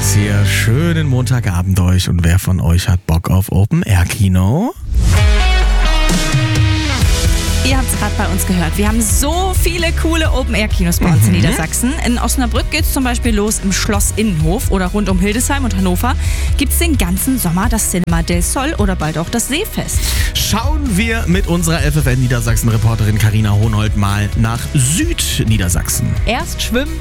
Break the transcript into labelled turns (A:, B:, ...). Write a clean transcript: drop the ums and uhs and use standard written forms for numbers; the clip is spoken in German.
A: hier. Schönen Montagabend euch. Und wer von euch hat Bock auf Open-Air-Kino?
B: Ihr habt es gerade bei uns gehört. Wir haben so viele coole Open-Air-Kinos bei uns in Niedersachsen. In Osnabrück geht es zum Beispiel los im Schloss Innenhof oder rund um Hildesheim und Hannover gibt es den ganzen Sommer das Cinema del Sol oder bald auch das Seefest.
A: Schauen wir mit unserer FFN Niedersachsen-Reporterin Carina Hohnhold mal nach Südniedersachsen.
B: Erst schwimmen,